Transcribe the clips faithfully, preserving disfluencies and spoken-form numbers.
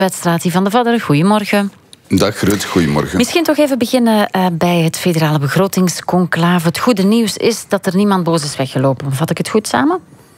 Wedstraat Ivan de Vadder, goedemorgen. Dag Ruud, goedemorgen. Misschien toch even beginnen uh, bij het federale begrotingsconclave. Het goede nieuws is dat er niemand boos is weggelopen. Vat ik het goed samen?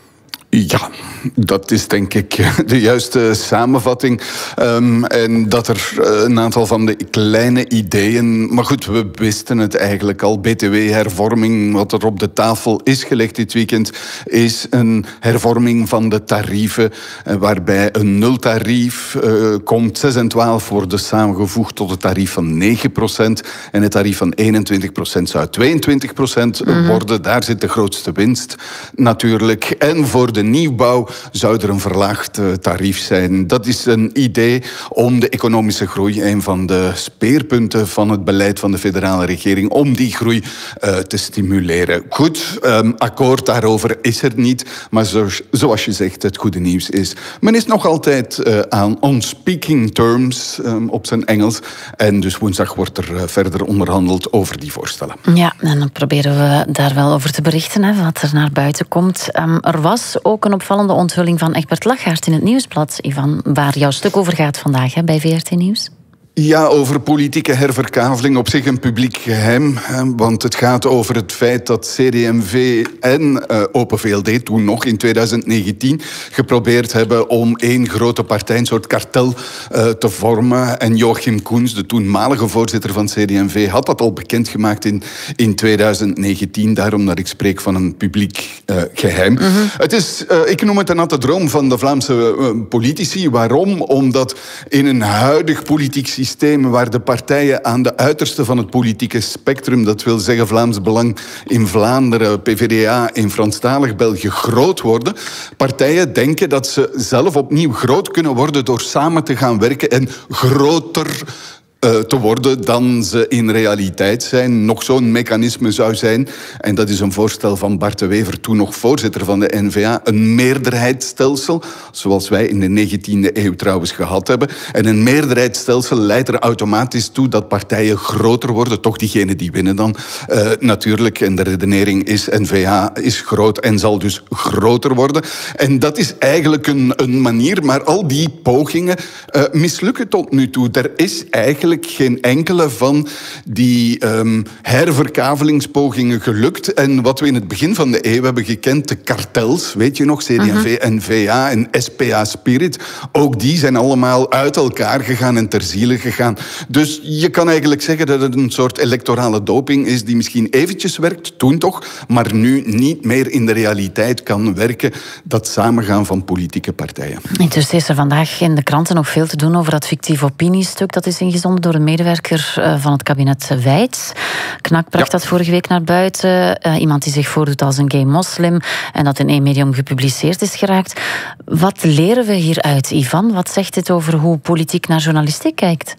Ja, dat is denk ik de juiste samenvatting. Um, en dat er een aantal van de kleine ideeën... Maar goed, we wisten het eigenlijk al. B T W-hervorming, wat er op de tafel is gelegd dit weekend... is een hervorming van de tarieven... waarbij een nultarief uh, komt. zes en twaalf worden samengevoegd tot het tarief van negen procent. En het tarief van eenentwintig procent zou tweeëntwintig procent mm-hmm. worden. Daar zit de grootste winst natuurlijk. En voor de nieuwbouw zou er een verlaagd uh, tarief zijn. Dat is een idee om de economische groei, een van de speerpunten van het beleid van de federale regering, om die groei uh, te stimuleren. Goed, um, akkoord daarover is er niet, maar zo, zoals je zegt, het goede nieuws is, men is nog altijd uh, aan on speaking terms, um, op zijn Engels, en dus woensdag wordt er uh, verder onderhandeld over die voorstellen. Ja, en dan proberen we daar wel over te berichten, hè, wat er naar buiten komt. Um, er was ook een opvallende onthulling van Egbert Lachaert in het Nieuwsblad, Ivan, waar jouw stuk over gaat vandaag hè, bij V R T Nieuws. Ja, over politieke herverkaveling, op zich een publiek geheim. Want het gaat over het feit dat C D M V en uh, Open V L D toen nog in twintig negentien geprobeerd hebben om één grote partij, een soort kartel, uh, te vormen. En Joachim Koens, de toenmalige voorzitter van C D M V, had dat al bekendgemaakt in, in twintig negentien. Daarom dat ik spreek van een publiek uh, geheim. Mm-hmm. Het is, uh, ik noem het een natte droom van de Vlaamse uh, politici. Waarom? Omdat in een huidig politiek systeem systeem waar de partijen aan de uiterste van het politieke spectrum, dat wil zeggen Vlaams Belang in Vlaanderen, P V D A in Franstalig België, groot worden. Partijen denken dat ze zelf opnieuw groot kunnen worden door samen te gaan werken en groter Uh, te worden dan ze in realiteit zijn. Nog zo'n mechanisme zou zijn, en dat is een voorstel van Bart de Wever, toen nog voorzitter van de N V A, een meerderheidsstelsel, zoals wij in de negentiende eeuw trouwens gehad hebben. En een meerderheidsstelsel leidt er automatisch toe dat partijen groter worden, toch diegenen die winnen dan. Uh, natuurlijk, en de redenering is, N V A is groot en zal dus groter worden. En dat is eigenlijk een, een manier, maar al die pogingen uh, mislukken tot nu toe. Er is eigenlijk geen enkele van die um, herverkavelingspogingen gelukt. En wat we in het begin van de eeuw hebben gekend, de kartels, weet je nog, C D M V, uh-huh. N V A en S P A Spirit, ook die zijn allemaal uit elkaar gegaan en ter ziele gegaan. Dus je kan eigenlijk zeggen dat het een soort electorale doping is die misschien eventjes werkt, toen toch, maar nu niet meer in de realiteit kan werken, dat samengaan van politieke partijen. Intussen is er vandaag in de kranten nog veel te doen over dat fictief opiniestuk dat is ingezonden door een medewerker van het kabinet Wijts. Knak bracht ja. dat vorige week naar buiten. Uh, iemand die zich voordoet als een gay moslim en dat in één medium gepubliceerd is geraakt. Wat leren we hieruit, Ivan? Wat zegt dit over hoe politiek naar journalistiek kijkt?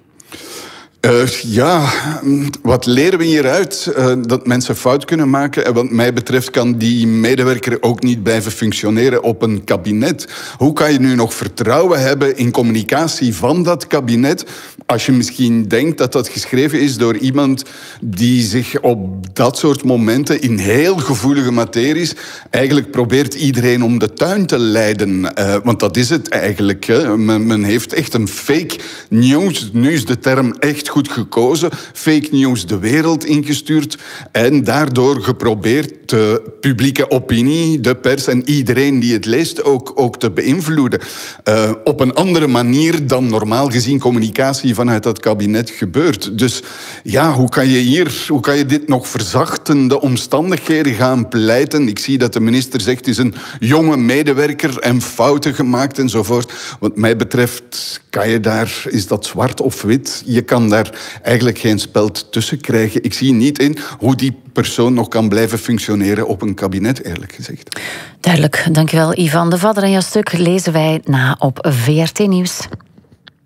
Uh, ja, wat leren we hieruit? Uh, dat mensen fout kunnen maken. En wat mij betreft kan die medewerker ook niet blijven functioneren op een kabinet. Hoe kan je nu nog vertrouwen hebben in communicatie van dat kabinet, als je misschien denkt dat dat geschreven is door iemand die zich op dat soort momenten in heel gevoelige materies eigenlijk probeert iedereen om de tuin te leiden. Uh, want dat is het eigenlijk. Hè. Men, men heeft echt een fake news, nu is de term echt goed gekozen, fake news de wereld ingestuurd en daardoor geprobeerd de publieke opinie, de pers en iedereen die het leest ook, ook te beïnvloeden. Uh, op een andere manier dan normaal gezien communicatie vanuit dat kabinet gebeurt. Dus ja, hoe kan je hier, hoe kan je dit nog verzachtende omstandigheden gaan pleiten? Ik zie dat de minister zegt, het is een jonge medewerker en fouten gemaakt enzovoort. Wat mij betreft kan je daar, is dat zwart of wit? Je kan daar eigenlijk geen speld tussen krijgen. Ik zie niet in hoe die persoon nog kan blijven functioneren op een kabinet, eerlijk gezegd. Duidelijk, dankjewel Ivan de Vadder. En jouw stuk lezen wij na op V R T Nieuws.